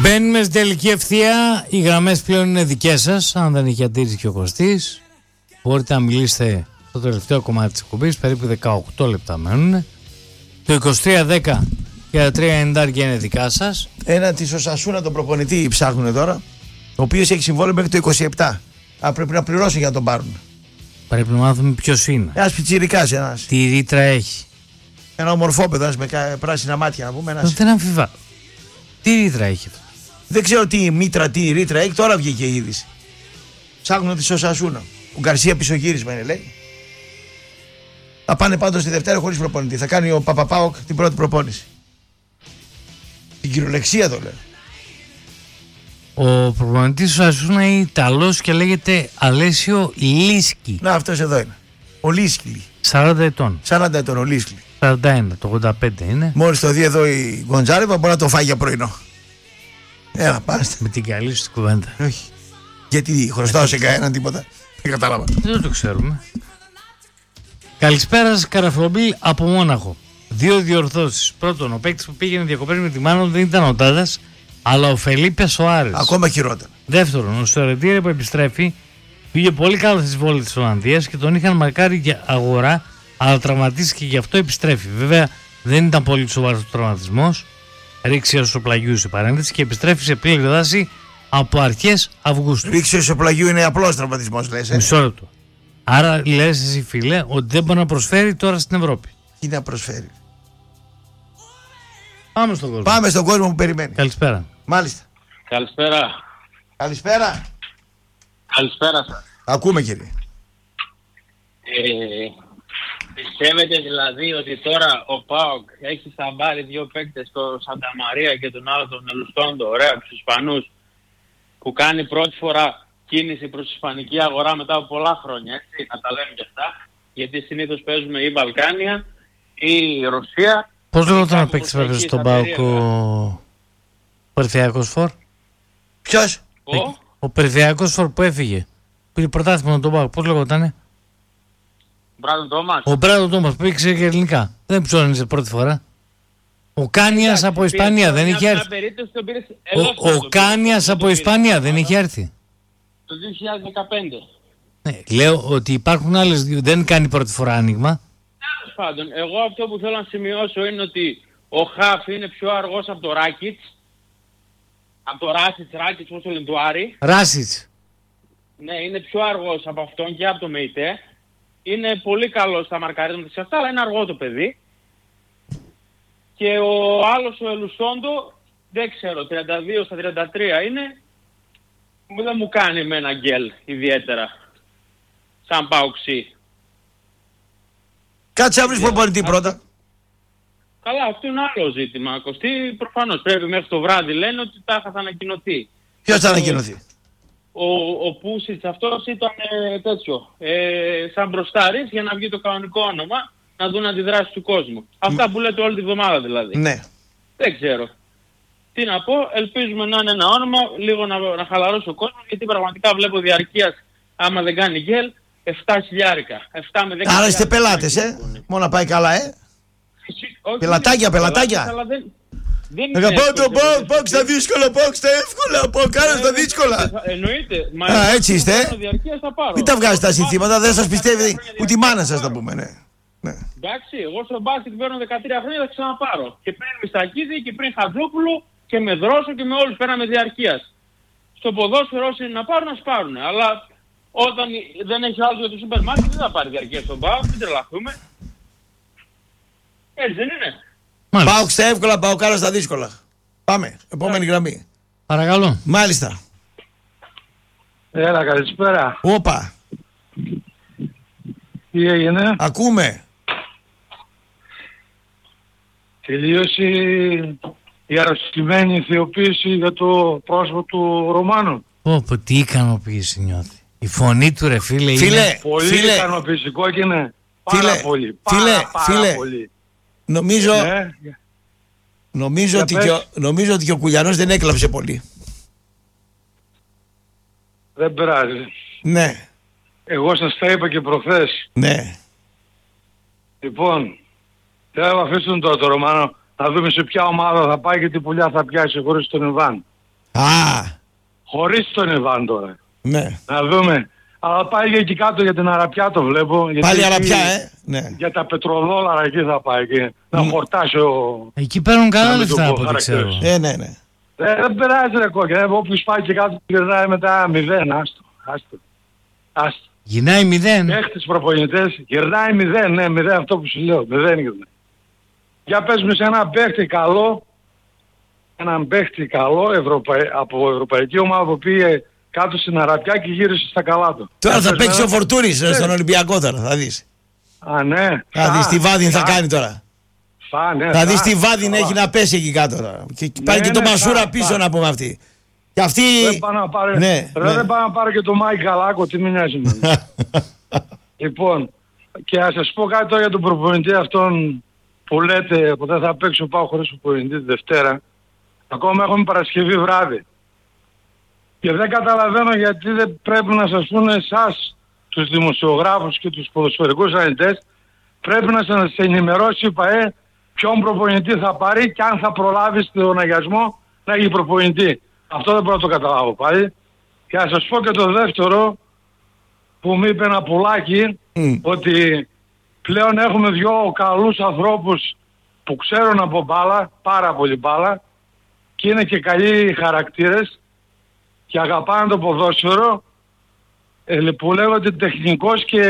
Μπαίνουμε στην τελική ευθεία. Οι γραμμές πλέον είναι δικές σας. Αν δεν έχει αντίρρηση και ο Κωστής, μπορείτε να μιλήσετε στο τελευταίο κομμάτι της εκπομπής. Περίπου 18 λεπτά μένουν. Το 2310 και τα 390 είναι δικά σας. Ένα της Οσασούνα τον προπονητή ψάχνουν τώρα, ο οποίος έχει συμβόλαιο μέχρι το 27. Πρέπει να πληρώσει για να τον πάρουν. Πρέπει να μάθουμε ποιος είναι. Ένας πιτσιρικάς, ένας. Τι ρήτρα έχει. Ένα ομορφόπεδο, ένας με πράσινα μάτια, να πούμε. Ένας. Δεν αμφιβάλλω. Τι ρήτρα έχει αυτό. Δεν ξέρω τι μήτρα, τι ρήτρα έχει. Τώρα βγήκε η είδηση. Ψάχνουν τη Οσασούνα. Ο Γκαρσία πισωγύρισμα είναι, λέει. Θα πάνε πάντως τη Δευτέρα χωρίς προπονητή. Θα κάνει ο Παπαπάοκ την πρώτη προπόνηση. Την κυριολεξία το λέω. Ο προπονητής του Οσασούνα είναι Ιταλός και λέγεται Αλέσιο Λίσκι. Να, αυτός εδώ είναι. Ο Λίσκι. 40 ετών. 40 ετών ο Λίσκι. 41, το 85 είναι. Μόλις το δει εδώ η Γκοντζάρεβα μπορεί να το φάει για πρωινό. Έλα, πάστε. Με την καλή σου κουβέντα. Όχι. Γιατί χρωστάω σε κανέναν τίποτα. Δεν κατάλαβα. Δεν το ξέρουμε. Καλησπέρα σας, Καραφλομπίλ από Μόναχο. 2 διορθώσεις. Πρώτον, ο παίκτης που πήγαινε διακοπές με τη Μάνο δεν ήταν ο Τάδας, αλλά ο Φελίπε Σοάρες. Ακόμα χειρότερα. Δεύτερον, ο Σορεντήρε που επιστρέφει πήγε πολύ καλά στις βόλτες της Ολλανδίας και τον είχαν μαρκάρει για αγορά, αλλά τραυματίστηκε και γι' αυτό επιστρέφει. Βέβαια, δεν ήταν πολύ σοβαρός ο τραυματισμός. Ρίξει ισοπλαγίου σε παρένθεση και επιστρέφει σε πλήρη δράση από αρχές Αυγούστου. Ρίξει ισοπλαγίου είναι απλός τραυματισμός, λες. Μισό λεπτό. Άρα λες εσύ, φίλε, ότι δεν μπορεί να προσφέρει τώρα στην Ευρώπη. Τι να προσφέρει. Πάμε στον κόσμο. Πάμε στον κόσμο που περιμένει. Καλησπέρα. Μάλιστα. Καλησπέρα. Καλησπέρα. Καλησπέρα σας. Ακούμε, κύριε. Πιστεύετε δηλαδή ότι τώρα ο ΠΑΟΚ έχει σταμπάρει 2 παίκτες, τον Σανταμαρία και τον άλλο τον Ελουστόντο, ωραία, τους Ισπανούς, που κάνει πρώτη φορά κίνηση προς ισπανική αγορά μετά από πολλά χρόνια, έτσι, να τα λέμε και αυτά, γιατί συνήθως παίζουμε ή Βαλκάνια ή Ρωσία. Πώς λέγονταν να παίξει βέβαια στον ΠΑΟΚ ο Περιφερειακός Φορ? Ποιος? Ο Περιφερειακός Φορ που έφυγε. Πήρε πρωτάθλημα τον ΠΑΟΚ. Πώς λέγονταν? Μπράντον Τόμας. Ο Μπράντον Τόμας που ήξερε και ελληνικά. Δεν ψώνιζε πρώτη φορά. Ο Κάνιας από Ισπανία δεν είχε έρθει. Ο Κάνιας από Ισπανία δεν είχε έρθει. Το 2015. Ναι, λέω ότι υπάρχουν άλλες δύο. Δεν κάνει πρώτη φορά άνοιγμα. Τέλος πάντων, εγώ αυτό που θέλω να σημειώσω είναι ότι ο Χαφ είναι πιο αργός από το Ράκιτς. Από το Ράκιτς, πώς το λένε, του Άρη. Ράσιτς. Ναι, είναι πιο αργός από αυτόν και από το ΜΕΙΤΕ. Είναι πολύ καλός στα μαρκαρίσματα σε αυτά, αλλά είναι αργό το παιδί. Και ο άλλος, ο Ελουσόντο, δεν ξέρω, 32 στα 33 είναι. Δεν μου κάνει με ένα γκέλ ιδιαίτερα. Σαν παοξί. Κάτσε να βρεις προπονητή πρώτα. Καλά, αυτό είναι άλλο ζήτημα. Κωστή, προφανώς πρέπει μέχρι το βράδυ λένε ότι τα θα ανακοινωθεί. Ποιος θα ανακοινωθεί? Ο Πούσιτς αυτός ήταν τέτοιο, σαν μπροστάρης για να βγει το κανονικό όνομα, να δουν αντιδράσεις του κόσμου. Αυτά που λέτε όλη τη βδομάδα δηλαδή. Ναι. Δεν ξέρω. Τι να πω, ελπίζουμε να είναι ένα όνομα, λίγο να χαλαρώσει ο κόσμος, γιατί πραγματικά βλέπω διαρκείας, άμα δεν κάνει γκέλ, 7 χιλιάρικα. 7 με 10 Άρα είστε πελάτες, μόνο να πάει καλά, Πελατάκια. Αγαπάω τον ΠΑΟΚ στα δύσκολα, ΠΑΟΚ στα εύκολα, κάνω στα δύσκολα. Εννοείται. Έτσι είστε. Μην τα βγάζετε τα συνθήματα, δεν σας πιστεύει ούτε η μάνα σας, να πούμε, ναι. Εντάξει, εγώ στο μπάσκετ παίρνω 13 χρόνια, θα ξαναπάρω. Και πριν Μιστακίδη και πριν Χατζόπουλο και με Δρόσο και με όλους πέραμε διαρκείας. Στο ποδόσφαιρο όσοι είναι να πάρουν, να σπάρουν. Αλλά όταν δεν έχει άλλο για το σούπερ μάρκετ δεν θα πάρει διαρκεία στον ΠΑΟΚ, μην τρελαθούμε. Έτσι δεν είναι? Πάω στα εύκολα, πάω καλά στα δύσκολα. Πάμε, επόμενη γραμμή. Παρακαλώ. Μάλιστα. Έλα, καλησπέρα. Όπα. Τι έγινε? Ακούμε. Τελείωσε η αρρωστημένη ηθιοποίηση για το πρόσωπο του Ρωμάνου. Πω, τι ικανοποίηση νιώθει. Η φωνή του, ρε φίλε, είναι... Πολύ ικανοποιητικό και είναι πάρα πολύ. Πάρα πολύ. Νομίζω ότι και ο Κουλιανός δεν έκλαψε πολύ. Δεν πειράζει. Ναι. Εγώ σας τα είπα και προχθές. Ναι. Λοιπόν, θέλω να αφήσουν τώρα το Ρωμάνο να δούμε σε ποια ομάδα θα πάει και τι πουλιά θα πιάσει χωρίς τον Ιβάν. Χωρίς τον Ιβάν τώρα. Ναι. Να δούμε. Αλλά πάει και εκεί κάτω για την Αραπιά το βλέπω. Πάλι Αραπιά, ναι. Για τα πετροδόλαρα εκεί θα πάει και να χορτάσει ο... Εκεί παίρνουν καλά λεφτά από ό,τι ξέρω. Ναι. Δεν περάζει ρε κόκκι. Όποιος πάει και κάτω γυρνάει μετά 0. Άστο. Γυρνάει 0. Παίχτες προπονητές. Γυρνάει 0. Ναι, 0 αυτό που σου λέω. 0 γυρνάει. Για πες με σε ένα παίχτη καλό. Έναν παίχτη καλό από ευρωπαϊκή ομάδα που πήγε κάτω στην Αραπιά και γύρισε στα καλά του. Τώρα θα παίξει ο Φορτούνης στον Ολυμπιακό τώρα, θα δεις. Ναι. Θα δεις τι Βάδιν θα κάνει τώρα. Θα δεις τι Βάδιν έχει να πέσει εκεί κάτω τώρα. Και πάει και το Μασούρα πίσω να πούμε αυτή. Και αυτή... Δεν πάω να πάρω και το Μάικ Γαλάκο, τι με νοιάζει με. Λοιπόν, και να σας πω κάτι τώρα για τον προπονητή αυτόν που λέτε που δεν θα παίξω πάω χωρίς προπονητή τη Δευτέρα. Ακόμα έχουμε Παρασκευή βράδυ. Και δεν καταλαβαίνω γιατί δεν πρέπει να σας πούνε εσάς τους δημοσιογράφους και τους ποδοσφαιρικούς αναλυτές, πρέπει να σας ενημερώσει η ΠΑΕ ποιον προπονητή θα πάρει και αν θα προλάβει στον αγιασμό να έχει προπονητή. Αυτό δεν μπορώ να το καταλάβω πάλι. Και να σας πω και το δεύτερο που μου είπε ένα πουλάκι, ότι πλέον έχουμε δυο καλούς ανθρώπους που ξέρουν από μπάλα, πάρα πολύ μπάλα, και είναι και καλοί χαρακτήρες και αγαπάνε το ποδόσφαιρο, που λέγονται τεχνικός και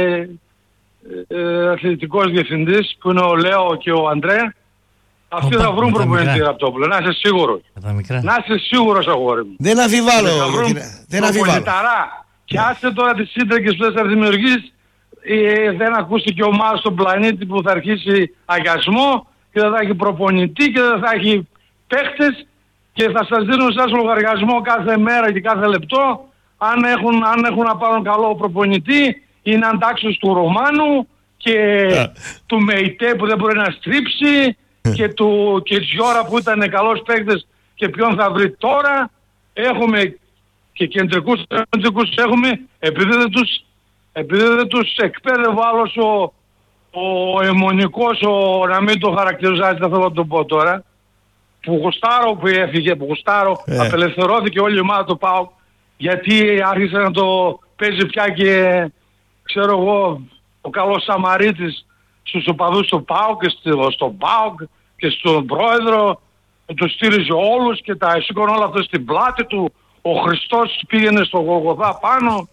αθλητικός διευθυντής, που είναι ο Λέο και ο Αντρέ. Αυτοί θα βρουν προπονητή Ραπτόπουλο, να είσαι σίγουρος. Να είσαι σίγουρος, αγόρι μου. Δεν αμφιβάλλω. Δεν αμφιβάλλω. Και άσε τώρα τις σύντρακες που θα δημιουργήσεις, δεν ακούστηκε ομάδα στον πλανήτη που θα αρχίσει αγιασμό και δεν θα έχει προπονητή και δεν θα έχει παίχτες και θα σας δίνουν σας λογαριασμό κάθε μέρα και κάθε λεπτό αν έχουν να πάρουν καλό προπονητή, είναι αντάξιος του Ρωμάνου και του Μεϊτέ που δεν μπορεί να στρίψει και Τζιόρα που ήταν καλός παίκτης και ποιον θα βρει τώρα. Έχουμε και κεντρικούς έχουμε, επειδή δεν τους εκπαίδευε άλλος ο αιμονικός, να μην το χαρακτηριζάζει, δεν θέλω να το πω τώρα, που γουστάρω που έφυγε, απελευθερώθηκε όλη η ομάδα του ΠΑΟΚ, γιατί άρχισε να το παίζει πια και ξέρω εγώ ο καλός Σαμαρίτης στους οπαδούς του ΠΑΟΚ και στον ΠΑΟΚ και στον πρόεδρο, που τους στήριζε όλους και τα σήκωνε όλα αυτό στην πλάτη του. Ο Χριστός πήγαινε στο Γολγοθά πάνω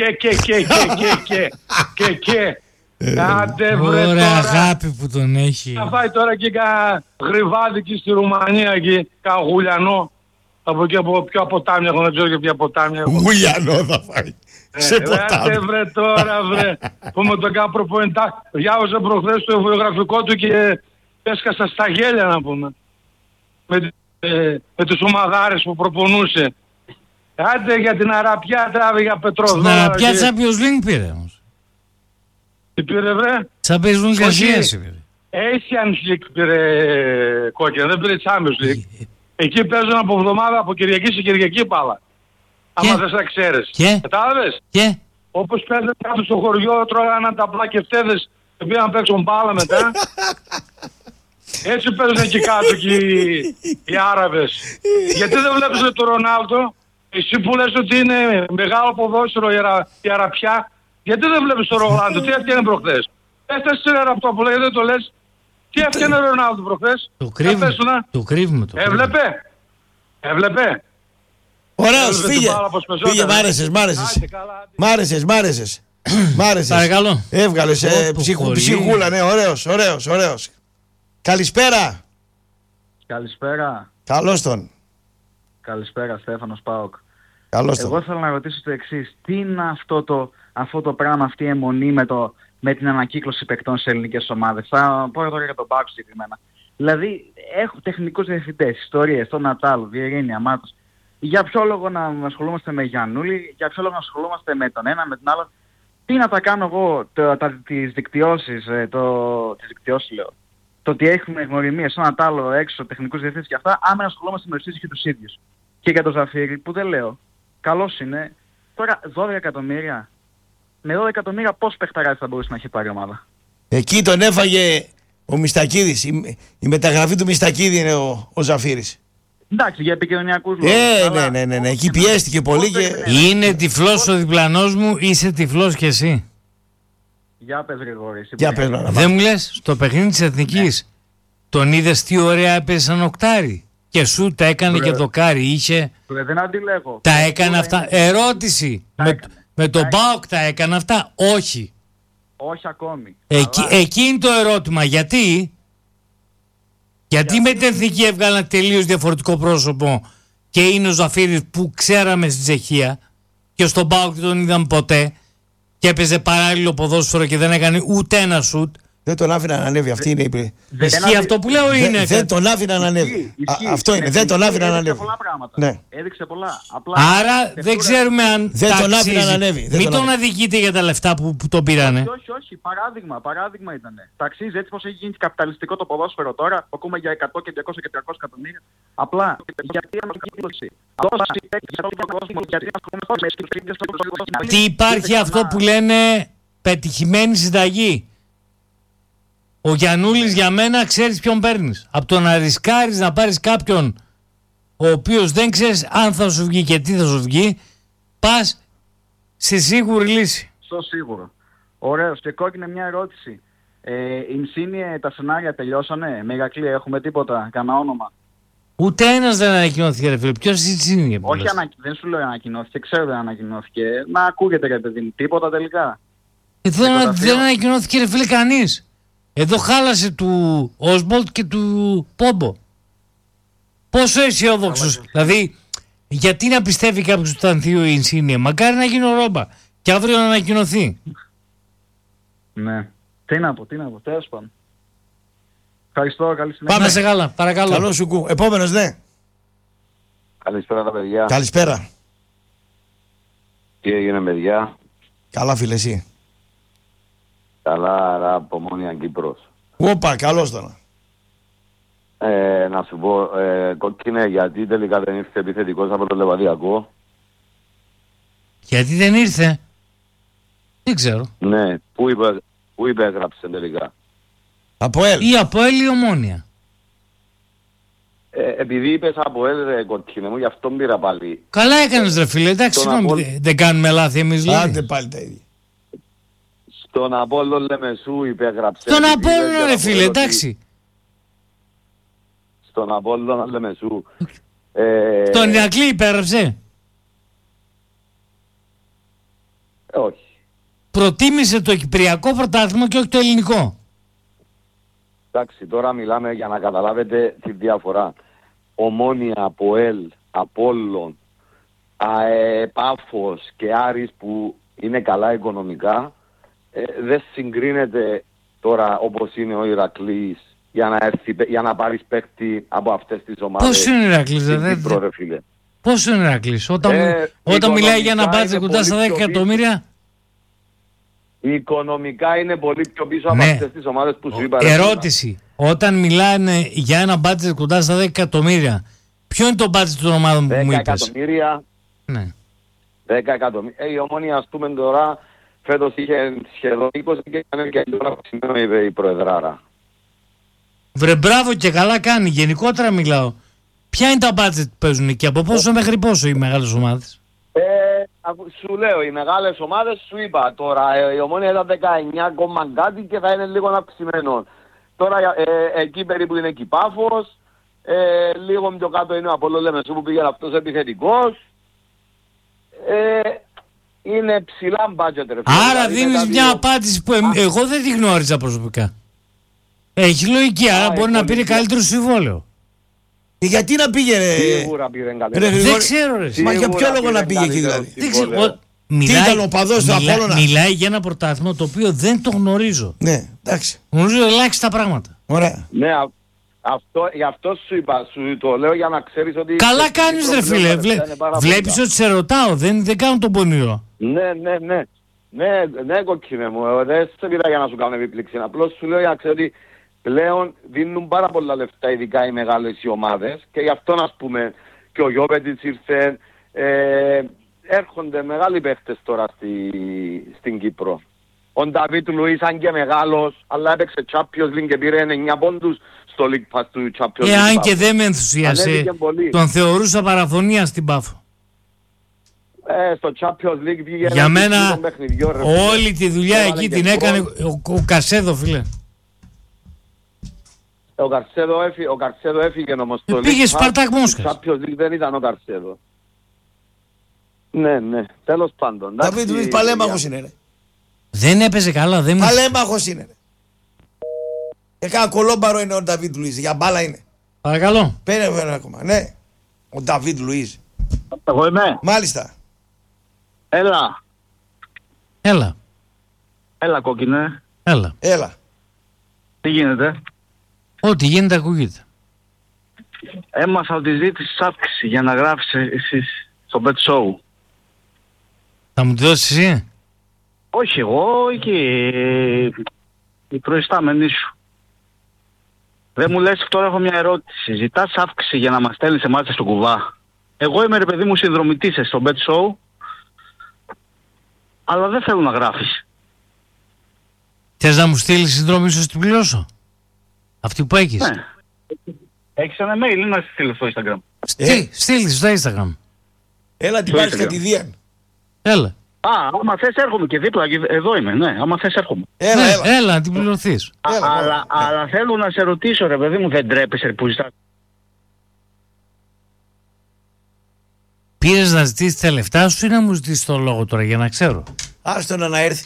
και άντε βρε ωραία τώρα, αγάπη που τον έχει. Θα πάει τώρα και κα γρυβάδικη στη Ρουμανία εκεί, κα γουλιανό. Από εκεί από ποια ποτάμια έχω, δεν ξέρω και ποια ποτάμια έχω. Γουλιανό θα φάει. Σε ποτάμια. Άντε βρε τώρα βρε, που με τον κάνω προπονητά. Διάβασα προχθές το βιογραφικό του και έσκασα στα γέλια να πούμε. Με τους ομαδάρες που προπονούσε. Άντε για την Αραπιά τράβει για πετροδόλαρα. Στην Αραπιά Champions League πήρε όμως. Τι πήρε βρε? Champions League Ασίας πήρε. Asian League πήρε κόκκινα, δεν πήρε Champions League. Εκεί παίζουν από εβδομάδα, από Κυριακή σε Κυριακή πάλα. Άμα δεν θα ξέρεις. Κατάλαβες? Και? Όπως παίζουν κάτω στο χωριό, τρώγανε τα πλακευτέδες και πήγαν να παίξουν μπάλα μετά. Έτσι παίζουν εκεί κάτω και οι Άραβες. Γιατί δεν βλέπεις τον Ρονάλντο? Εσύ που λες ότι είναι μεγάλο ποδόσφαιρο η Αραπιά, γιατί δεν βλέπεις τον Ρονάλντο? Τι έφτιανε προχθές? Έφτασε από το που λέει, δεν το λες. Τι έφτιανε ο Ρονάλντο προχθές? Το κρύβουμε. Έβλεπε. Ωραίος, φύγε, μ' άρεσες. Παρακαλώ. Έβγαλες ψυχούλα, ναι, ωραίος. Καλησπέρα. Καλώς τον. Καλησπέρα, Στέφανος ΠΑΟΚ. Καλώς τον. Εγώ θέλω να ρωτήσω το εξής. Τι είναι αυτό το πράγμα, αυτή η αιμονή με την ανακύκλωση παικτών σε ελληνικές ομάδες? Θα πω τώρα για τον ΠΑΟΚ συγκεκριμένα. Δηλαδή, έχω τεχνικούς διευθυντές, ιστορίες, τον Νατάλο, Βιερίνη, Αμάτος. Για ποιο λόγο να ασχολούμαστε με Γιαννούλη, για ποιο λόγο να ασχολούμαστε με τον ένα, με τον άλλο? Τι να τα κάνω εγώ, τις δικτυώσεις, λέω. Το ότι έχουμε γνωριμίες, έναν άλλο έξω, τεχνικούς διευθυντές και αυτά, άμα ασχολούμαστε με τους και τους ίδιους. Και για τον Ζαφύρι, που δεν λέω, καλός είναι, τώρα 12 εκατομμύρια. Με 12 εκατομμύρια πώς παιχταράς θα μπορούσε να έχει πάρει ομάδα? Εκεί τον έφαγε ο Μιστακίδης. Η μεταγραφή του Μιστακίδη είναι ο Ζαφύρης. Εντάξει, για επικοινωνιακούς λόγους. Ναι. Εκεί πιέστηκε πολύ και... Είναι τυφλός ο διπλανός μου, είσαι τυφλός κι εσύ. Για πες Γρηγόρη. Για πες, Δεν μου λες, στο παιχνίδι της Εθνικής, τον είδες τι ωραία έπαιζε σαν οκτάρι. Και σου τα έκανε και δοκάρι, είχε... Δεν αντιλέγω. Τα έκανε αυτά. Ερώτηση. Με τον ΠΑΟΚ τα έκανε αυτά. Όχι. Όχι ακόμη. Εκεί είναι το ερώτημα. Γιατί με την Εθνική έβγαλαν τελείως διαφορετικό πρόσωπο και είναι ο Ζαφύρης που ξέραμε στην Τσεχία και στον ΠΑΟΚ δεν τον είδαμε ποτέ και έπαιζε παράλληλο ποδόσφαιρο και δεν έκανε ούτε ένα σουτ. Δεν τον άφηναν να ανέβει. Αυτή είναι η... Ισχύει αυτό που λέω ή είναι? Δεν τον άφηναν να ανέβει. Αυτό είναι. Δεν τον άφηναν να ανέβει. Πολλά πράγματα. Ναι. Έδειξε πολλά. Άρα δεν ξέρουμε αν δεν τον άφηναν να ανέβει. Μην τον αδικείτε για τα λεφτά που τον πήρανε. Όχι. Παράδειγμα ήταν. Ταξίζει έτσι πως έχει γίνει καπιταλιστικό το ποδόσφαιρο τώρα. Που ακούμε για 100 και 200 και 300 εκατομμύρια. Απλά γιατί ανακύκλωση. Τι υπάρχει αυτό που λένε πετυχημένη συνταγή. Ο Γιαννούλης για μένα ξέρεις ποιον παίρνεις. Από το να ρισκάρεις να πάρεις κάποιον ο οποίος δεν ξέρεις αν θα σου βγει και τι θα σου βγει, πας στη σίγουρη λύση. Στο σίγουρο. Ωραίος. Και κόκκινε μια ερώτηση. Ινσίνιε τα σενάρια τελειώσανε. Με Ηρακλή έχουμε τίποτα, κανένα όνομα? Ούτε ένας δεν ανακοινώθηκε ρε φίλε. Ποιος Ινσίνιε? Όχι, δεν σου λέω ανακοινώθηκε. Ξέρω δεν ανακοινώθηκε. Να ακούγεται ρε παιδί. Τίποτα τελικά. Δεν ανακοινώθηκε ρε φίλε κανείς. Εδώ χάλασε του Όσμπολτ και του Πόμπο. Πόσο αισιόδοξος. Δηλαδή, γιατί να πιστεύει κάποιος ότι ήταν θείο η Ινσίνιε? Μακάρι να γίνει ο Ρόμπα και αύριο να ανακοινωθεί. Ναι. Τι να πω. Τέλος πάντων. Ευχαριστώ. Καλή συνέχεια. Πάμε σε καλά. Παρακαλώ. Καλό σου κου. Επόμενος, ναι. Καλησπέρα τα παιδιά. Καλησπέρα. Τι έγινε παιδιά? Καλά φίλε εσύ. Καλά, άρα από Ομόνοια Κύπρος. Όπα, καλώς τώρα. Να σου πω, κόκκινε, γιατί τελικά δεν ήρθε επιθετικός από το Λεβαδιακό? Γιατί δεν ήρθε? Δεν ξέρω. Ναι, πού υπέγραψε τελικά? Από ΕΛ. Ή από ΕΛ ή Ομόνοια. Επειδή είπες από ΕΛ, κόκκινε μου, γι' αυτό πήρα πάλι. Καλά έκανες ρε φίλε, εντάξει, συγγνώμη, δεν κάνουμε λάθη εμείς λέει. Άντε πάλι τα ίδια. Στον Απόλλω Λεμεσού υπέγραψε. Στον Απόλλω ρε φίλε, εντάξει. Στον Απόλλω Λεμεσού. Στον Ηρακλή υπέγραψε. Όχι. Προτίμησε το κυπριακό πρωτάθλημα και όχι το ελληνικό. Εντάξει, τώρα μιλάμε για να καταλάβετε τη διαφορά. Ομόνοια, ΑΠΟΕΛ, Απόλλων, Πάφος και Άρης που είναι καλά οικονομικά, δεν συγκρίνεται τώρα όπως είναι ο Ηρακλής για να πάρεις παίκτη από αυτές τις ομάδες. Πώς είναι ο Ηρακλής, Πώς είναι ο Ηρακλής, όταν μιλάει για ένα μπάτζετ κοντά στα 10 εκατομμύρια. Οικονομικά είναι πολύ πιο πίσω από αυτές τις ομάδες που σου είπα. Ερώτηση, όταν μιλάνε για ένα μπάτζετ κοντά στα 10 εκατομμύρια, ποιο είναι το μπάτζετ των ομάδων που μου είπες? 10 εκατομμύρια. Ναι. 10 εκατομμύρια. Η Ομόνοια, ας πούμε τώρα, φέτος είχε σχεδόν 20 και έκανε και τώρα αυξημένο, είπε η Προεδράρα. Βρε μπράβο και καλά κάνει, γενικότερα μιλάω. Ποια είναι τα μπάτζετ που παίζουν εκεί, από πόσο μέχρι πόσο οι μεγάλες ομάδες? Σου λέω, οι μεγάλες ομάδες σου είπα τώρα, η Ομόνοια ήταν 19, κάτι και θα είναι λίγο αυξημένο. Τώρα εκεί περίπου είναι εκεί Πάφος, λίγο πιο κάτω είναι ο Απόλλω Λεμεσού που πήγε αυτός επιθετικός. Είναι ψηλά μπάτζετ ρε. Άρα δίνεις μια απάντηση που εγώ δεν τη γνώριζα προσωπικά. Έχει λογική, άρα μπορεί να πήρε καλύτερο συμβόλαιο. Γιατί να πήγε ρε? Σίγουρα πήρε καλύτερο. Δεν ξέρω ρε. Μα για ποιο λόγο να πήγε εκεί δηλαδή? Δεν ξέρω. Τι ήταν ο παδός του Απόλλωνα? Μιλάει για ένα πρωτάθλημα το οποίο δεν το γνωρίζω. Ναι, εντάξει. Γνωρίζω ελάχιστα πράγματα. Ωραία. Ναι, γι' αυτό σου είπα, σου το λέω για να ξέρεις ότι... Καλά κάνεις ρε φίλε, βλέπεις ότι σε ρωτάω, δεν κάνω τον πονηρό. Ναι, κοκκίνε μου, δεν σε πήρα για να σου κάνω επιπλήξη, απλώς σου λέω για να ξέρεις ότι πλέον δίνουν πάρα πολλά λεφτά, ειδικά οι μεγάλες οι ομάδες, και γι' αυτό ας πούμε και ο Γιώπετιτς ήρθε, έρχονται μεγάλοι παίχτες τώρα στην Κύπρο. Ο Νταβίτ Λουίς, αν και μεγάλος, αλλά έπαιξε Champions League και πήρε 9 πόντους στο League Pass του Champions League. Αν και δεν με ενθουσίασε, τον θεωρούσα παραφωνία στην Πάφο. Στο Champions League βγήκε για μένα όλη τη δουλειά εκεί την έκανε ο Κασέδο, φίλε. Ο Καρσέδο έφυγε όμως στο πήγε Σπαρτάκ Μόσχας. Το Champions League δεν ήταν ο Καρσέδο. Ναι, τέλος πάντων. Νταβίτ Λουίς παλέμαχος είναι, ρε. Δεν έπαιζε καλά, δεν παλέμαχος είναι, ρε. Κάνα κολόμπαρο είναι ο Νταβίτ Λουίς, για μπάλα είναι. Παρακαλώ. Πέρα ακόμα, ναι. Ο Νταβίτ Λουίς. Εγώ είμαι. Μάλιστα. Έλα κόκκινε. Έλα. Τι γίνεται? Ό,τι γίνεται ακούγεται. Έμαθα ότι ζήτησες αύξηση για να γράφεις εσείς στο Bet Show. Θα μου τη δώσεις εσύ? Όχι εγώ και οι προϊστάμενοι σου. Δεν μου λες, τώρα έχω μια ερώτηση. Ζητάς αύξηση για να μας στέλνεις εμάς στον κουβά? Εγώ είμαι, ρε παιδί μου, συνδρομητής στο Bet Show, αλλά δεν θέλω να γράφεις. Θες να μου στείλεις συνδρομή σου στην πληρώσω? Αυτή που έχεις? Ναι. Έχεις ένα mail ή να στείλεις στο Instagram? Στείλεις στο Instagram. Έλα την πάρεις κατηδίαν. Έλα. Άμα θες έρχομαι και δίπλα, εδώ είμαι, ναι. Άμα θες έρχομαι. Έλα να την πληρωθείς. Αλλά θέλω να σε ρωτήσω, ρε παιδί μου, δεν τρέπεσαι που ζητάς? Πήρες να ζητήσεις τα λεφτά σου ή να μου ζητήσεις το λόγο τώρα για να ξέρω? Άστο να έρθει.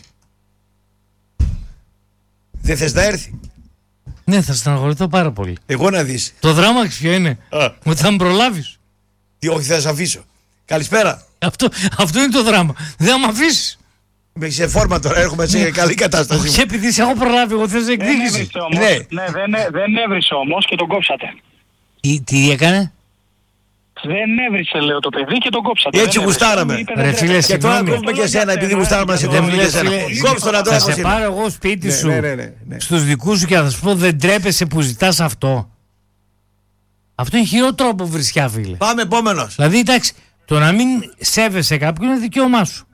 Δεν θες να έρθει? Ναι, θα στεναχωρηθώ πάρα πολύ. Εγώ να δεις. Το δράμα ποιο είναι? Ότι θα με προλάβεις. Τι, όχι, θα σε αφήσω. Καλησπέρα. Αυτό είναι το δράμα. Δεν θα με αφήσεις. Με σε φόρμα τώρα, έρχομαι σε καλή κατάσταση. Όχι, επειδή σε έχω προλάβει, εγώ θες εκδίκηση. Δεν έβρισε όμως και τον κόψατε. Τι έκανε? Δεν έβρισε, λέω, το παιδί και τον κόψατε. Έτσι γουστάραμε. Ρε φίλε, και τώρα κόβουμε και εσένα, επειδή γουστάραμε να σε κόβουμε και εσένα. Κόψτε να τώρα. Θα σε πάρω εγώ σπίτι σου, στους δικούς σου και θα σου πω, δεν τρέπεσαι που ζητάς αυτό? Αυτό είναι χειρότερο από βρισιά, φίλε. Πάμε επόμενος. Δηλαδή, εντάξει, το να μην σέβεσαι κάποιον είναι δικαίωμά σου.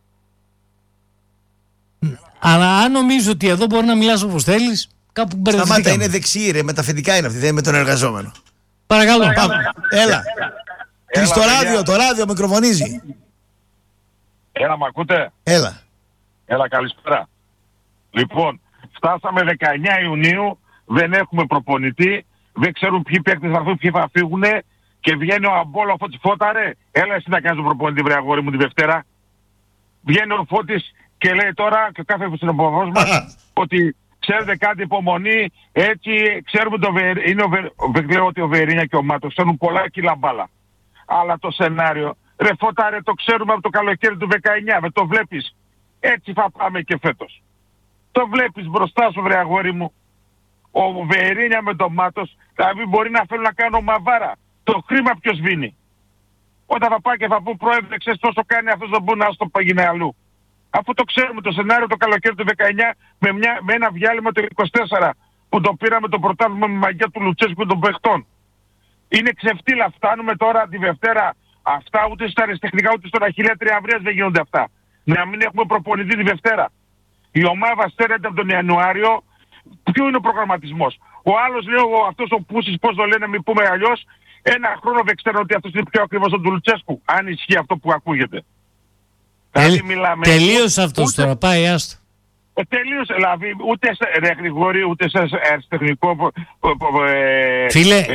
Αλλά αν νομίζω ότι εδώ μπορεί να μιλάς όπως θέλεις, κάπου μπερδευτήκαμε. Σταμάτα, είναι δεξί, ρε, με τα αφεντικά είναι αυτή, δεν είναι με τον εργαζόμενο. Παρακαλώ. Πάμε. Έλα. Κλείς το ράδιο μικροφωνίζει. Έλα, μ' ακούτε? Έλα, καλησπέρα. Λοιπόν, φτάσαμε 19 Ιουνίου, δεν έχουμε προπονητή, δεν ξέρουν ποιοι παίκτες θα έρθουν, ποιοι θα φύγουν και βγαίνει ο Αμπόλο Φώτης. Φώτα, ρε, έλα εσύ να κάνεις τον προπονητή, βρε αγόρι μου, τη Δευτέρα. Βγαίνει ο Φώτης και λέει τώρα και κάθε συνοποδός μας ότι ξέρετε κάτι, υπομονή, έτσι ξέρουμε λέω ότι ο Βερίνια και ο Μάτος ξέρουν πολλά κιλά μπάλα. Αλλά το σενάριο, ρε Φώτα, ρε, το ξέρουμε από το καλοκαίρι του 19, με το βλέπεις. Έτσι θα πάμε και φέτος. Το βλέπεις μπροστά σου, βρε αγόρι μου. Ο Βερίνια με τον Μάτος, δηλαδή μπορεί να θέλουν να κάνω μαβάρα. Το χρήμα ποιος σβήνει? Όταν θα πάει και θα πω, πρόεδρε, ξέρεις τόσο κάνει αυτός, δεν μπορεί να στο παγίνε αλλού. Αφού το ξέρουμε το σενάριο το καλοκαίρι του 19 με ένα διάλειμμα το 24 που το πήραμε το πρωτάθλημα με μαγιά του Λουτσέσκου και των παιχτών. Είναι ξεφτύλα. Φτάνουμε τώρα τη Δευτέρα. Αυτά ούτε στα αριστεχνικά ούτε στον Αχιλλέα Τριαμβρίας δεν γίνονται αυτά. Να μην έχουμε προπονητή τη Δευτέρα. Η ομάδα στέλνεται από τον Ιανουάριο. Ποιο είναι ο προγραμματισμός? Ο άλλος λέει, αυτός ο Πούσης, πώς το λένε, μην πούμε αλλιώς, ένα χρόνο δεν ξέρω ότι αυτός είναι πιο ακριβώς από τον Λουτσέσκου. Αν ισχύει αυτό που ακούγεται. Τελείωσε αυτός τώρα, πάει άστο. Τελείωσε, δηλαδή ούτε ρε Γρηγόρη, ούτε σε αριστεχνικό. Φίλε,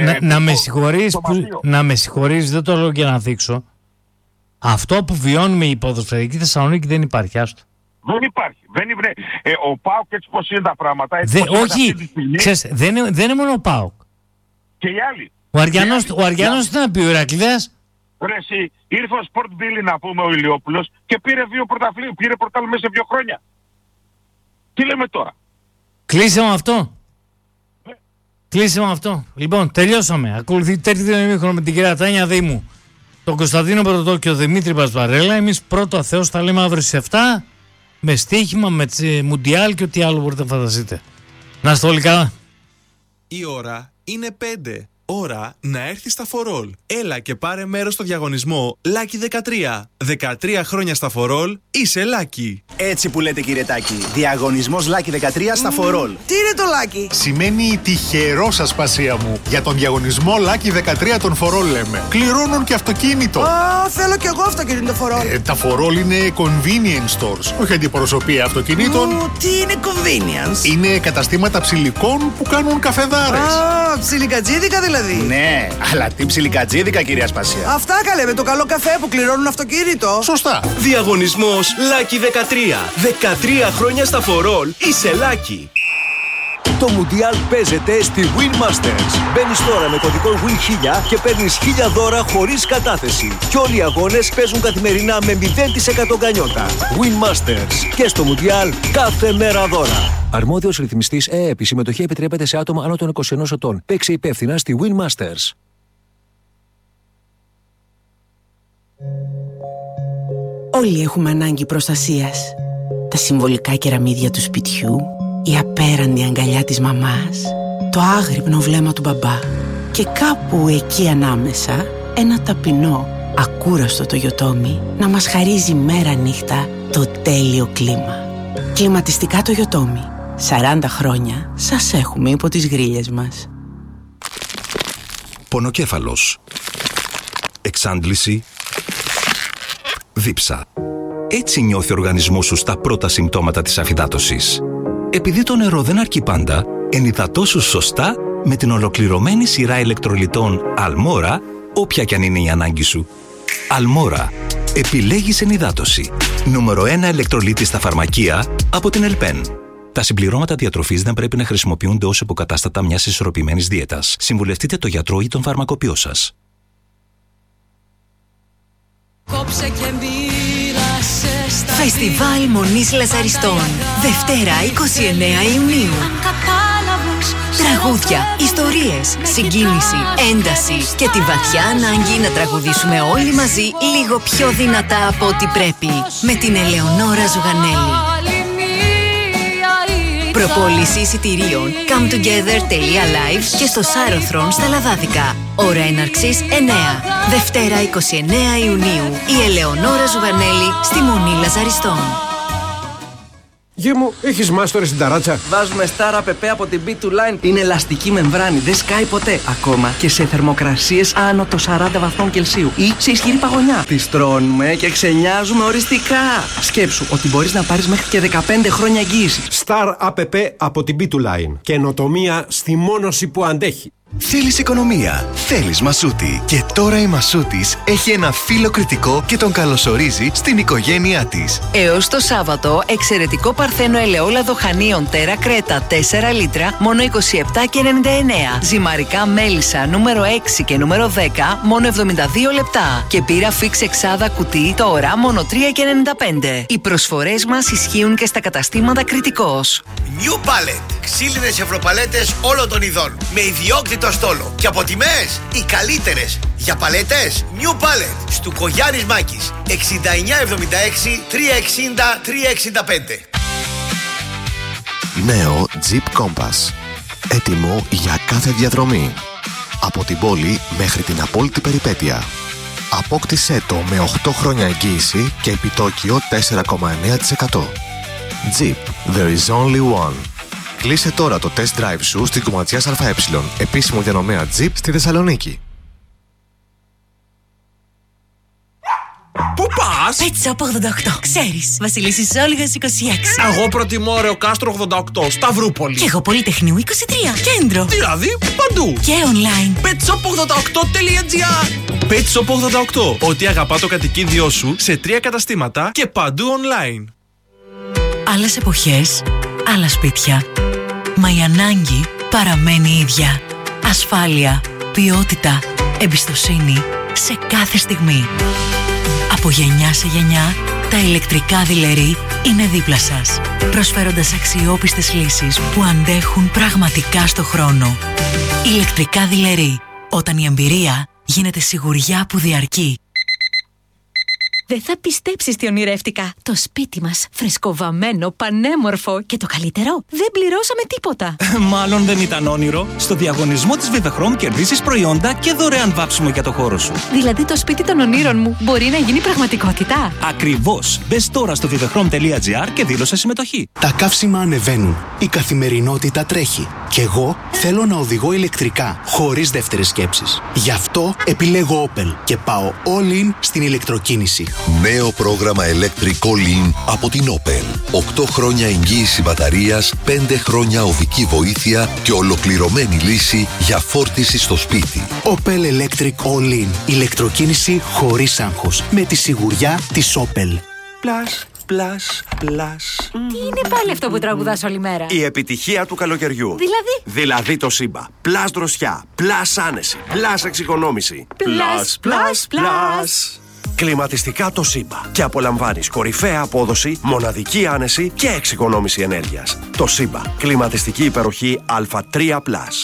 να με συγχωρείς, δεν το λέω για να δείξω. Αυτό που βιώνουμε η ποδοσφαιρική Θεσσαλονίκη δεν υπάρχει, άστο. Δεν υπάρχει. Ο ΠΑΟΚ έτσι πως είναι τα πράγματα. Όχι, ξέρεις, δεν είναι μόνο ο ΠΑΟΚ. Και οι άλλοι. Ο Αριανός τι να πει, ο Ηρακλέας? Ρε εσύ, ήρθε ο Sport Billy να πούμε ο Ηλιόπουλος και πήρε πρωτάθλημα μέσα σε 2 χρόνια. Τι λέμε τώρα? Κλείσε με αυτό. Λοιπόν, τελειώσαμε. Ακολουθεί τέτοιο ημίχρονο με την κυρία Τάνια Δήμου, τον Κωνσταντίνο Πρωτοτό και ο Δημήτρη Μπασβαρέλα. Εμείς πρώτο Θεός τα λέμε αύριο στις 7 με στοίχημα, με Μουντιάλ και ό,τι άλλο μπορείτε να φανταστείτε. Να είστε όλοι καλά. Η ώρα είναι 5. Ώρα να έρθει στα For All. Έλα και πάρε μέρος στο διαγωνισμό Lucky 13. 13 χρόνια στα For All, είσαι Lucky. Έτσι που λέτε, κύριε Τάκη. Διαγωνισμός Lucky 13 στα For All. Τι είναι το Lucky? Σημαίνει τυχερό, ασπασία μου. Για τον διαγωνισμό Lucky 13 των For All λέμε. Κληρώνουν και αυτοκίνητο. Θέλω κι εγώ αυτοκίνητο For All. Τα For All είναι convenience stores, όχι αντιπροσωπεία αυτοκινήτων. Τι είναι convenience? Είναι καταστήματα ψηλικών που κάνουν καφεδάρες. Ψιλικατζίδικα δηλαδή. Ναι, αλλά τι ψιλικατζίδικα, κυρία Ασπασία. Αυτά καλέ, με το καλό καφέ που κληρώνουν αυτοκίνητο. Σωστά. Διαγωνισμός Lucky 13. 13 χρόνια στα For All, είσαι Lucky. Το Μουντιάλ παίζεται στη Win Masters. Μπαίνεις τώρα με κωδικό WIN1000 και παίρνεις 1000 δώρα χωρίς κατάθεση. Και όλοι οι αγώνες παίζουν καθημερινά με 0% γκανιότα. Win Masters. Και στο Μουντιάλ κάθε μέρα δώρα. Αρμόδιος ρυθμιστής ΕΕΠ. Η συμμετοχή επιτρέπεται σε άτομα άνω των 21 ετών. Παίξε υπεύθυνα στη Win Masters. Όλοι έχουμε ανάγκη προστασίας. Τα συμβολικά κεραμίδια του σπιτιού, η απέραντη αγκαλιά της μαμάς, το άγρυπνο βλέμμα του μπαμπά και κάπου εκεί ανάμεσα ένα ταπεινό, ακούραστο το Toyotomi να μας χαρίζει μέρα νύχτα το τέλειο κλίμα. Κλιματιστικά το Toyotomi. 40 χρόνια σας έχουμε υπό τις γρίλες μας. Πονοκέφαλος. Εξάντληση. Δίψα. Έτσι νιώθει ο οργανισμός σου στα πρώτα συμπτώματα της αφυδάτωσης. Επειδή το νερό δεν αρκεί πάντα, ενυδατώσου σωστά με την ολοκληρωμένη σειρά ηλεκτρολιτών Αλμόρα, όποια κι αν είναι η ανάγκη σου. Αλμόρα. Επιλέγεις ενυδάτωση. Νούμερο 1 ηλεκτρολίτη στα φαρμακεία από την Ελπέν. Τα συμπληρώματα διατροφής δεν πρέπει να χρησιμοποιούνται ως υποκατάστατα μιας ισορροπημένης δίαιτας. Συμβουλευτείτε το γιατρό ή τον φαρμακοποιό σας. Φεστιβάλ Μονής Λαζαριστών. Δευτέρα 29 Ιουνίου. Τραγούδια, ιστορίες, συγκίνηση, ένταση και τη βαθιά ανάγκη να τραγουδήσουμε όλοι μαζί λίγο πιο δυνατά από ό,τι πρέπει. Με την Ελεονόρα Ζουγανέλη. Προπόληση εισιτηρίων cometogether.live και στο Σάρωθρον στα Λαδάδικα. Ώρα έναρξης 9. Δευτέρα 29 Ιουνίου. Η Ελεονόρα Ζουγανέλη στη Μονή Λαζαριστών. Γε μου, έχεις μάστορες στην ταράτσα? Βάζουμε Star APP από την B2Line. Είναι ελαστική μεμβράνη, δεν σκάει ποτέ. Ακόμα και σε θερμοκρασίες άνω των 40 βαθμών Κελσίου ή σε ισχυρή παγωνιά. Τις τρώνουμε και ξενιάζουμε οριστικά. Σκέψου ότι μπορείς να πάρεις μέχρι και 15 χρόνια εγγύηση. Star APP από την B2Line. Καινοτομία στη μόνωση που αντέχει. Θέλεις οικονομία, θέλεις Μασούτη. Και τώρα η Μασούτης έχει ένα φίλο κριτικό και τον καλωσορίζει στην οικογένειά της. Έως το Σάββατο, εξαιρετικό παρθένο ελαιόλαδο χανίων Τέρα Κρέτα 4 λίτρα, μόνο 27,99. Ζυμαρικά μέλισσα νούμερο 6 και νούμερο 10, μόνο 72 λεπτά. Και πύρα φίξ εξάδα κουτί, τώρα μόνο 3,95. Οι προσφορές μας ισχύουν και στα καταστήματα Κριτικός. New Palette. Ξύλινες ευρωπαλέτες όλων των ειδών. Με ιδιόκτητο στόλο. Και από τιμές οι καλύτερες. Για παλέτες New Palette. Στουκογιάννης Μάκης. 6976 360 365. Νέο Jeep Compass. Έτοιμο για κάθε διαδρομή. Από την πόλη μέχρι την απόλυτη περιπέτεια. Απόκτησέ το με 8 χρόνια εγγύηση και επιτόκιο 4,9%. Jeep. There is only one. Κλείσε τώρα το test drive σου στην Κομματιάς ΑΕ, επίσημο διανομέα Jeep στη Θεσσαλονίκη. Πού πας? Pet Shop 88. Ξέρεις, Βασιλίσσης Όλγας 26. Εγώ προτιμώ Ρεοκάστρο 88, Σταυρούπολη. Και εγώ Πολυτεχνείου 23, κέντρο. Δηλαδή, παντού. Και online. petshop88.gr. Pet Shop 88. Ό,τι αγαπά το κατοικίδιό σου σε 3 καταστήματα και παντού online. Άλλες εποχές, άλλα σπίτια. Μα η ανάγκη παραμένει ίδια. Ασφάλεια, ποιότητα, εμπιστοσύνη σε κάθε στιγμή. Από γενιά σε γενιά, τα ηλεκτρικά δειλερί είναι δίπλα σας, προσφέροντας αξιόπιστες λύσεις που αντέχουν πραγματικά στο χρόνο. Ηλεκτρικά δειλερί, όταν η εμπειρία γίνεται σιγουριά που διαρκεί. Δεν θα πιστέψεις τι ονειρεύτηκα. Το σπίτι μας, φρεσκοβαμμένο, πανέμορφο και το καλύτερο, δεν πληρώσαμε τίποτα. Μάλλον δεν ήταν όνειρο. Στο διαγωνισμό της Vivechrome κερδίσεις προϊόντα και δωρεάν βάψιμο για το χώρο σου. Δηλαδή το σπίτι των ονείρων μου μπορεί να γίνει πραγματικότητα. Ακριβώς. Μπες τώρα στο vivechrome.gr και δήλωσε συμμετοχή. Τα καύσιμα ανεβαίνουν. Η καθημερινότητα τρέχει. Και εγώ θέλω να οδηγώ ηλεκτρικά, χωρίς δεύτερες σκέψεις. Γι' αυτό επιλέγω Opel και πάω all in στην ηλεκτροκίνηση. Νέο πρόγραμμα Electric All In από την Opel. 8 χρόνια εγγύηση μπαταρίας, 5 χρόνια οδική βοήθεια και ολοκληρωμένη λύση για φόρτιση στο σπίτι. Opel Electric All In. Ηλεκτροκίνηση χωρίς άγχος. Με τη σιγουριά της Opel. Πλάς. Τι είναι πάλι αυτό που τραγουδάς όλη μέρα? Η επιτυχία του καλοκαιριού. Δηλαδή το Σύμπα. Πλάς δροσιά, πλάς άνεση, πλάς εξοικονόμηση. Πλάς. Κλιματιστικά το Σύμπα. Και απολαμβάνεις κορυφαία απόδοση, μοναδική άνεση και εξοικονόμηση ενέργειας. Το Σύμπα. Κλιματιστική υπεροχή Α3+.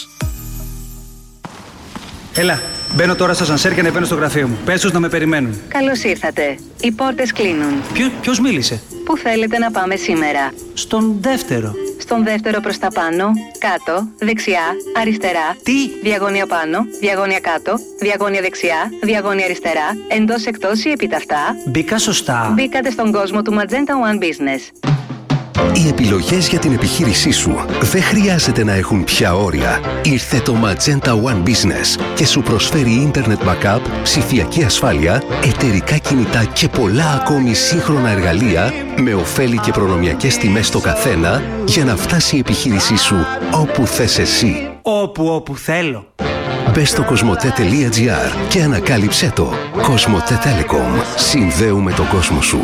Έλα, μπαίνω τώρα στα σανσέρ και ανεβαίνω στο γραφείο μου. Πες τους να με περιμένουν. Καλώς ήρθατε. Οι πόρτες κλείνουν. Ποιος μίλησε? Πού θέλετε να πάμε σήμερα? Στον δεύτερο. Στον δεύτερο προς τα πάνω, κάτω, δεξιά, αριστερά. Τι? Διαγώνια πάνω, διαγώνια κάτω, διαγώνια δεξιά, διαγώνια αριστερά, εντός εκτός ή επιταυτά. Μπήκα σωστά. Μπήκατε στον κόσμο του Magenta One Business. Οι επιλογές για την επιχείρησή σου δεν χρειάζεται να έχουν πια όρια. Ήρθε το Magenta One Business και σου προσφέρει Internet Backup, ψηφιακή ασφάλεια, εταιρικά κινητά και πολλά ακόμη σύγχρονα εργαλεία με ωφέλη και προνομιακές τιμές στο καθένα για να φτάσει η επιχείρησή σου όπου θες εσύ. Όπου θέλω. Μπες στο cosmote.gr και ανακάλυψέ το. Cosmote Telecom. Συνδέουμε τον κόσμο σου.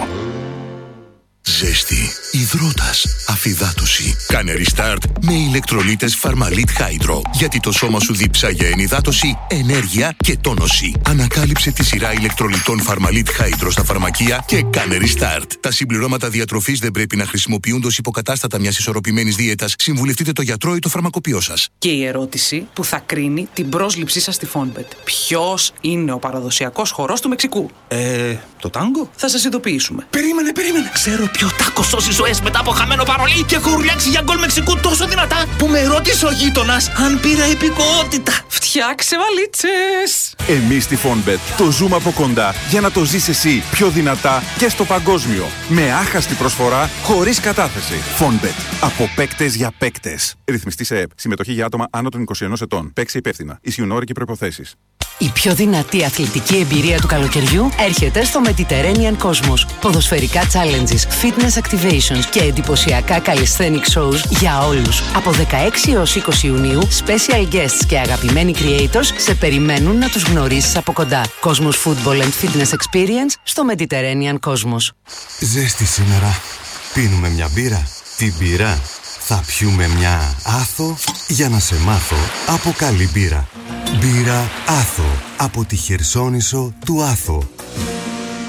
Ζέστη, υδρότας, αφυδάτωση. Κάνε restart με ηλεκτρολίτες Φαρμαλίτ Hydro. Γιατί το σώμα σου δίψα για ενυδάτωση, ενέργεια και τόνωση. Ανακάλυψε τη σειρά ηλεκτρολιτών Φαρμαλίτ Hydro στα φαρμακεία και κάνε restart. Τα συμπληρώματα διατροφής δεν πρέπει να χρησιμοποιούνται ως υποκατάστατα μιας ισορροπημένης δίαιτας. Συμβουλευτείτε το γιατρό ή το φαρμακοποιό σας. Και η ερώτηση που θα κρίνει την πρόσληψή σας στη Fonbet. Ποιος είναι ο παραδοσιακός χορός του Μεξικού? Το τάγκο? Θα σας ειδοποιήσουμε. Περίμενε. Ξέρω ποιο τάκο σώσει ζωές μετά από χαμένο παρολί και έχω ουρλιάξει για γκολ Μεξικού τόσο δυνατά που με ρώτησε ο γείτονας αν πήρα υπηκοότητα. Φτιάξε βαλίτσες! Εμείς στη Fonbet το ζούμε από κοντά για να το ζεις εσύ πιο δυνατά και στο παγκόσμιο. Με άχαστη προσφορά, χωρίς κατάθεση. Fonbet. Από παίκτες για παίκτες. Ρυθμιστή σε ΕΕΠ. Συμμετοχή για άτομα άνω των 21 ετών. Παίξε υπεύθυνα. Ισχύουν όροι και προϋποθέσεις. Η πιο δυνατή αθλητική εμπειρία του καλοκαιριού έρχεται στο Mediterranean Cosmos. Ποδοσφαιρικά challenges, fitness activations και εντυπωσιακά calisthenic shows για όλους. Από 16 έως 20 Ιουνίου, special guests και αγαπημένοι creators σε περιμένουν να τους γνωρίσεις από κοντά. Cosmos Football and Fitness Experience στο Mediterranean Cosmos. Ζέστη σήμερα. Πίνουμε μια μπύρα. Την μπύρα. Θα πιούμε μια Άθο για να σε μάθω από καλή μπύρα. Μπύρα Άθο από τη Χερσόνησο του Άθο.